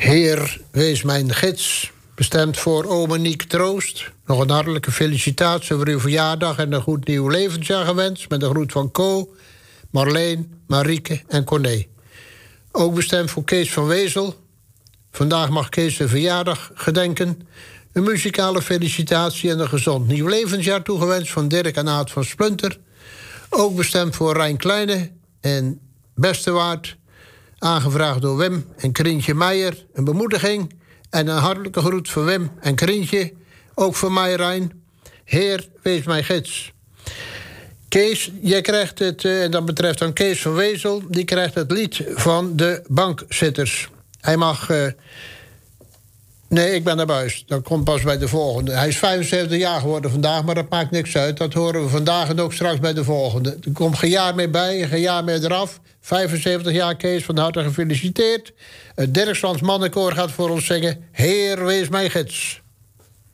Heer, wees mijn gids. Bestemd voor ome Niek Troost. Nog een hartelijke felicitatie voor uw verjaardag en een goed nieuw levensjaar gewenst. Met een groet van Co, Marleen, Marieke en Corné. Ook bestemd voor Kees van Wezel. Vandaag mag Kees zijn verjaardag gedenken. Een muzikale felicitatie en een gezond nieuw levensjaar toegewenst van Dirk en Aad van Splunter. Ook bestemd voor Rijn Kleine en Bestewaard. Aangevraagd door Wim en Krientje Meijer. Een bemoediging en een hartelijke groet voor Wim en Krientje. Ook voor mij, Rijn. Heer, wees mijn gids. Kees, jij krijgt het, en dat betreft dan Kees van Wezel, die krijgt het lied van de bankzitters. Hij mag... Nee, ik ben naar buis. Dat komt pas bij de volgende. Hij is 75 jaar geworden vandaag, maar dat maakt niks uit. Dat horen we vandaag en ook straks bij de volgende. Er komt geen jaar meer bij, geen jaar meer eraf. 75 jaar, Kees, van harte gefeliciteerd. Het Dirkslands Mannenkoor gaat voor ons zingen. Heer, wees mijn gids.